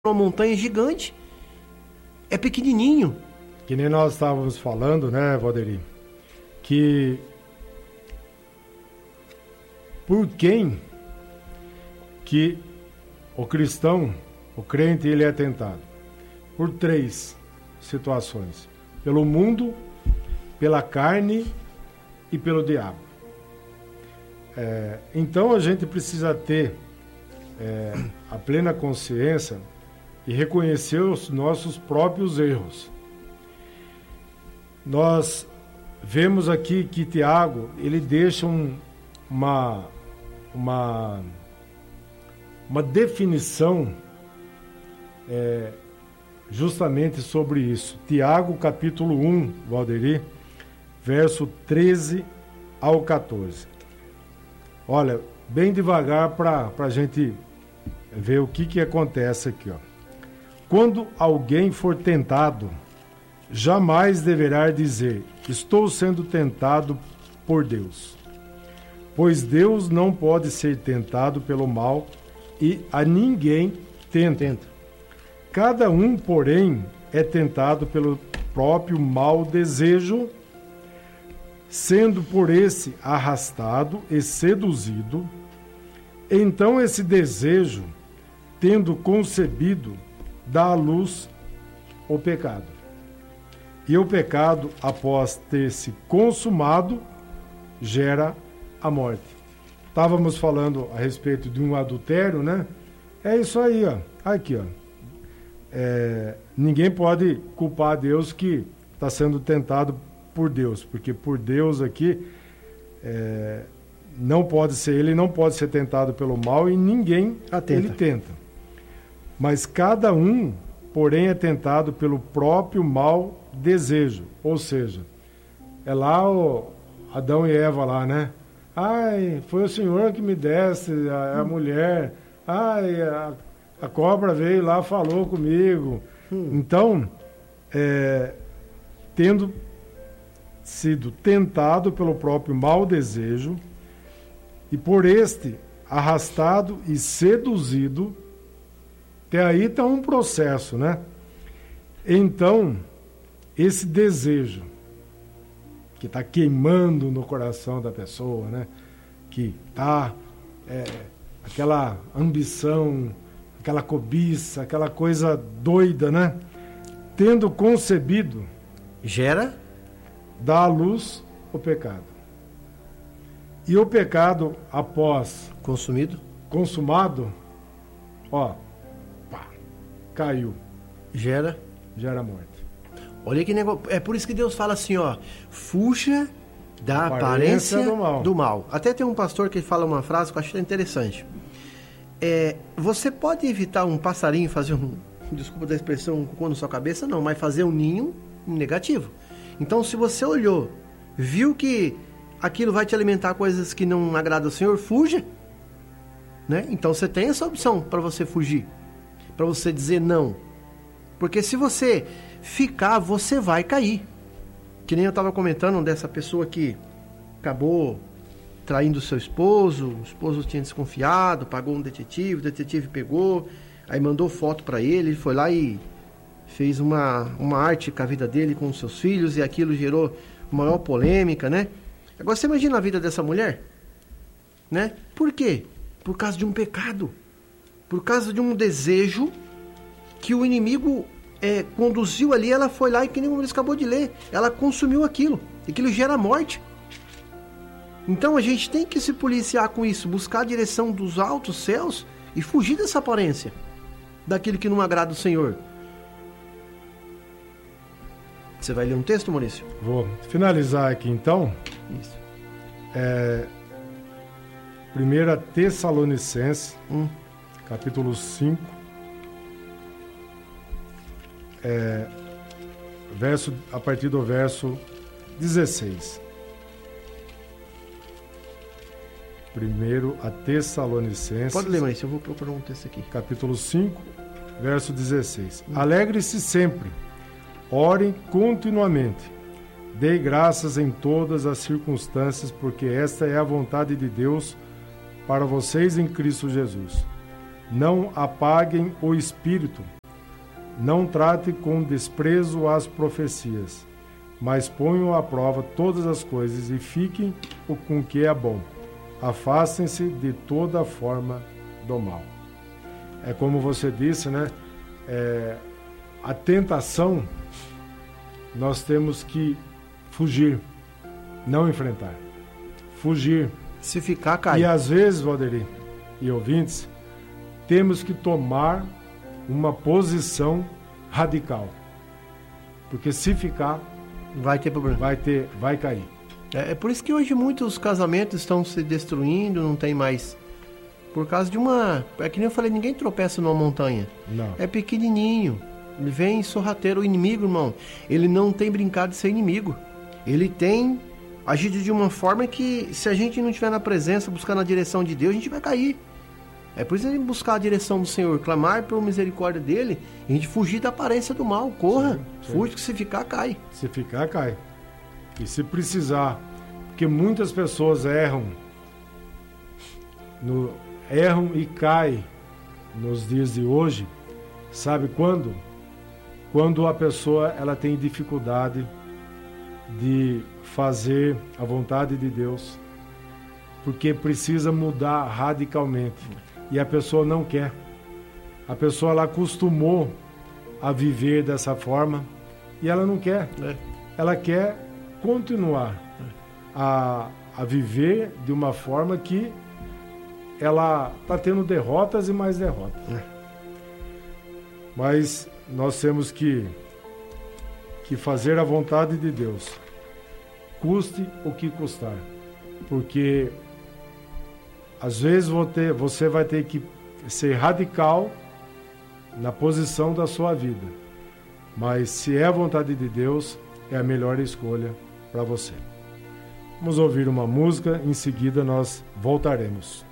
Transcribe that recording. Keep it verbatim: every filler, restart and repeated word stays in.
uma montanha gigante. É pequenininho. Que nem nós estávamos falando, né, Valderi? Que por quem que o cristão, o crente, ele é tentado? Por três situações. Pelo mundo, pela carne e pelo diabo. É, então a gente precisa ter é, a plena consciência e reconhecer os nossos próprios erros. Nós vemos aqui que Tiago, ele deixa um, uma, uma, uma definição é, justamente sobre isso. Tiago, capítulo um, Valderi, verso treze ao quatorze. Olha, bem devagar para a gente ver o que, que acontece aqui, ó. Quando alguém for tentado, jamais deverá dizer, estou sendo tentado por Deus. Pois Deus não pode ser tentado pelo mal e a ninguém tenta. Cada um, porém, é tentado pelo próprio mau desejo, sendo por esse arrastado e seduzido. Então esse desejo, tendo concebido, dá à luz o pecado. E o pecado, após ter se consumado, gera a morte. Estávamos falando a respeito de um adultério, né? É isso aí, ó. Aqui, ó. É, ninguém pode culpar Deus que está sendo tentado por Deus, porque por Deus aqui é, não pode ser, ele não pode ser tentado pelo mal e ninguém Atenta. ele tenta. Mas cada um, porém, é tentado pelo próprio mau desejo. Ou seja, é lá o Adão e Eva lá, né? Ai, foi o Senhor que me desse a, a hum. mulher. Ai, a, a cobra veio lá, falou comigo. Hum. Então, é, tendo sido tentado pelo próprio mau desejo e por este arrastado e seduzido, até aí está um processo, né? Então, esse desejo que está queimando no coração da pessoa, né? Que está é, aquela ambição, aquela cobiça, aquela coisa doida, né? Tendo concebido, gera, dá à luz o pecado. E o pecado, após consumido, consumado, ó, pá, caiu. Gera, gera morte. Olha que negócio. É por isso que Deus fala assim, ó, fuja da aparência, aparência do, mal. do mal. Até tem um pastor que fala uma frase que eu acho interessante. É, você pode evitar um passarinho fazer um, desculpa da expressão, um cocô na sua cabeça? Não, mas fazer um ninho negativo. Então, se você olhou, viu que aquilo vai te alimentar coisas que não agradam ao Senhor, fuja. Né? Então, você tem essa opção para você fugir, para você dizer não. Porque se você ficar, você vai cair. Que nem eu estava comentando dessa pessoa que acabou traindo seu esposo, o esposo tinha desconfiado, pagou um detetive, o detetive pegou, aí mandou foto para ele, ele foi lá e fez uma, uma arte com a vida dele, com os seus filhos, e aquilo gerou maior polêmica, né? Agora você imagina a vida dessa mulher, né? Por quê? Por causa de um pecado, por causa de um desejo que o inimigo é, conduziu ali, ela foi lá e, que nem o Maurício acabou de ler, ela consumiu aquilo, e aquilo gera morte. Então a gente tem que se policiar com isso, buscar a direção dos altos céus e fugir dessa aparência, daquilo que não agrada o Senhor. Você vai ler um texto, Maurício? Vou finalizar aqui então. Isso. É, primeira Tessalonicenses, hum. capítulo cinco, é, verso, a partir do verso dezesseis. Primeiro a Tessalonicenses. Pode ler, mas eu vou procurar um texto aqui. Capítulo cinco, verso dezesseis. Hum. Alegre-se sempre, orem continuamente, dê graças em todas as circunstâncias, porque esta é a vontade de Deus para vocês em Cristo Jesus. Não apaguem o espírito. Não trate com desprezo as profecias, mas ponham à prova todas as coisas e fiquem com o que é bom. Afastem-se de toda forma do mal. É como você disse, né? É, a tentação, nós temos que fugir, não enfrentar. Fugir. Se ficar, cai. E às vezes, Valderi e ouvintes, temos que tomar uma posição radical. Porque se ficar, vai ter problema. Vai ter, vai cair. É, é por isso que hoje muitos casamentos estão se destruindo, não tem mais. Por causa de uma... É que nem eu falei, ninguém tropeça numa montanha. Não. É pequenininho. Ele vem sorrateiro. O inimigo, irmão, ele não tem brincado de ser inimigo. Ele tem agido de uma forma que, se a gente não estiver na presença, buscar na direção de Deus, a gente vai cair. É por isso a gente buscar a direção do Senhor, clamar por misericórdia dele, e a gente fugir da aparência do mal. Corra, sim, sim. Fuge, que se ficar, cai. Se ficar, cai. E se precisar, porque muitas pessoas erram, no, erram e caem nos dias de hoje, sabe quando? Quando a pessoa ela tem dificuldade de fazer a vontade de Deus, porque precisa mudar radicalmente. E a pessoa não quer. A pessoa ela acostumou a viver dessa forma e ela não quer. É. Ela quer continuar é. a, a viver de uma forma que ela está tendo derrotas e mais derrotas. É. Mas nós temos que, que fazer a vontade de Deus, custe o que custar, porque às vezes você vai ter que ser radical na posição da sua vida, mas se é a vontade de Deus, é a melhor escolha para você. Vamos ouvir uma música, em seguida nós voltaremos.